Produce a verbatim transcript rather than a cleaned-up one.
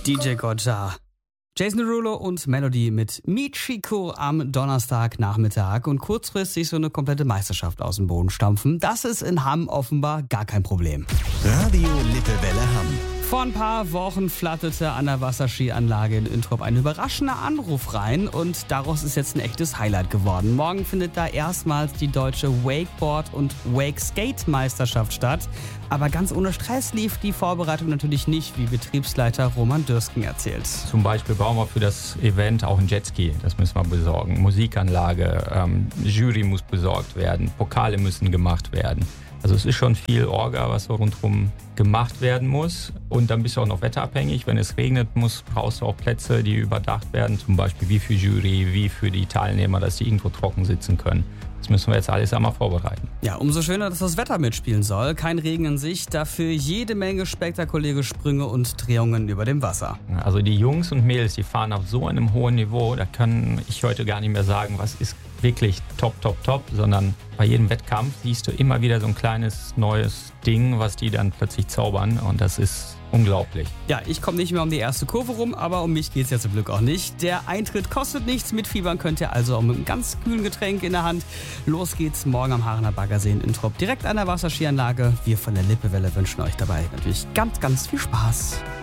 D J Gojja. Jason Derulo und Melody mit Michiko am Donnerstagnachmittag und kurzfristig so eine komplette Meisterschaft aus dem Boden stampfen. Das ist in Hamm offenbar gar kein Problem. Radio Lippewelle Hamm. Vor ein paar Wochen flatterte an der Wasserskianlage in Introp ein überraschender Anruf rein und daraus ist jetzt ein echtes Highlight geworden. Morgen findet da erstmals die deutsche Wakeboard- und Wake-Skate-Meisterschaft statt. Aber ganz ohne Stress lief die Vorbereitung natürlich nicht, wie Betriebsleiter Roman Dürsken erzählt. Zum Beispiel brauchen wir für das Event auch ein Jetski, das müssen wir besorgen. Musikanlage, ähm, Jury muss besorgt werden, Pokale müssen gemacht werden. Also es ist schon viel Orga, was so rundherum gemacht werden muss. Und dann bist du auch noch wetterabhängig. Wenn es regnet, muss, brauchst du auch Plätze, die überdacht werden. Zum Beispiel wie für Jury, wie für die Teilnehmer, dass die irgendwo trocken sitzen können. Das müssen wir jetzt alles einmal vorbereiten. Ja, umso schöner, dass das Wetter mitspielen soll. Kein Regen in Sicht, dafür jede Menge spektakuläre Sprünge und Drehungen über dem Wasser. Also die Jungs und Mädels, die fahren auf so einem hohen Niveau, da kann ich heute gar nicht mehr sagen, was ist wirklich top, top, top, sondern bei jedem Wettkampf siehst du immer wieder so ein kleines neues Ding, was die dann plötzlich zaubern und das ist unglaublich. Ja, ich komme nicht mehr um die erste Kurve rum, aber um mich geht's ja zum Glück auch nicht. Der Eintritt kostet nichts, mitfiebern könnt ihr also auch mit einem ganz kühlen Getränk in der Hand. Los geht's morgen am Haarener Baggersee in Introp, direkt an der Wasserskianlage. Wir von der Lippewelle wünschen euch dabei natürlich ganz, ganz viel Spaß.